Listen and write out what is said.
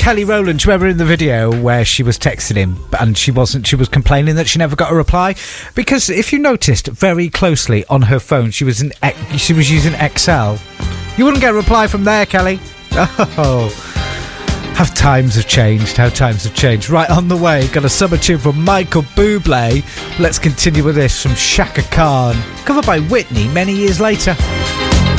Kelly Rowland. Do you remember in the video where she was texting him and she was complaining that she never got a reply? Because if you noticed very closely on her phone, she was using Excel. You wouldn't get a reply from there, Kelly. Oh, how times have changed. Right, on the way, got a summer tune from Michael Bublé. Let's continue with this from Shaka Khan, covered by Whitney many years later.